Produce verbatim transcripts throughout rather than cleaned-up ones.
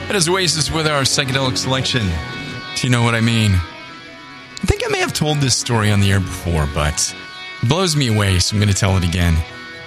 That is Oasis with our psychedelic selection. Do you know what I mean? I think I may have told this story on the air before, but it blows me away, so I'm going to tell it again.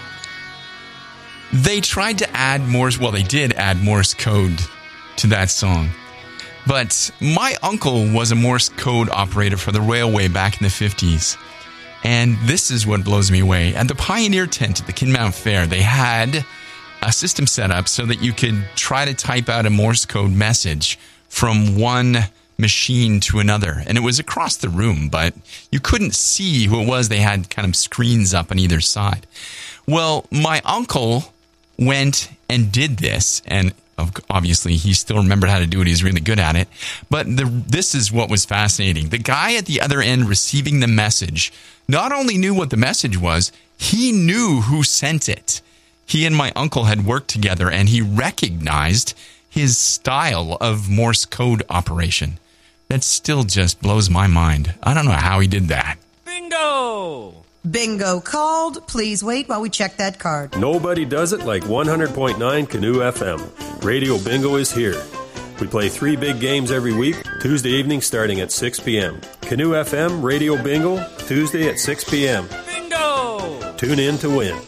They tried to add Morse, well, they did add Morse code to that song. But my uncle was a Morse code operator for the railway back in the fifties. And this is what blows me away. At the Pioneer Tent at the Kinmount Fair, they had a system set up so that you could try to type out a Morse code message from one machine to another. And it was across the room, but you couldn't see who it was. They had kind of screens up on either side. Well, my uncle went and did this, and obviously he still remembered how to do it. He's really good at it. But the, this is what was fascinating. The guy at the other end receiving the message not only knew what the message was, he knew who sent it. He and my uncle had worked together, and he recognized his style of Morse code operation. That still just blows my mind. I don't know how he did that. Bingo! Bingo called. Please wait while we check that card. Nobody does it like one hundred point nine Canoe F M. Radio Bingo is here. We play three big games every week, Tuesday evening starting at six p.m. Canoe F M Radio Bingo, Tuesday at six p.m. Bingo! Tune in to win.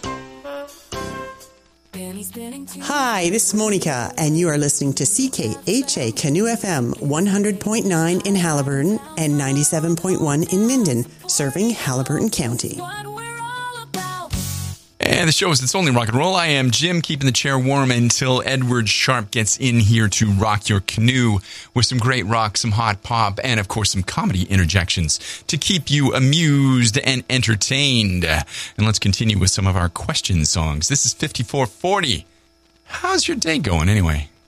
Hi, this is Monica, and you are listening to C K H A Canoe F M one hundred point nine in Haliburton and ninety-seven point one in Minden, serving Haliburton County. And the show is It's Only Rock and Roll. I am Jim, keeping the chair warm until Edward Sharp gets in here to rock your canoe with some great rock, some hot pop, and, of course, some comedy interjections to keep you amused and entertained. And let's continue with some of our question songs. This is fifty-four forty. How's your day going, anyway?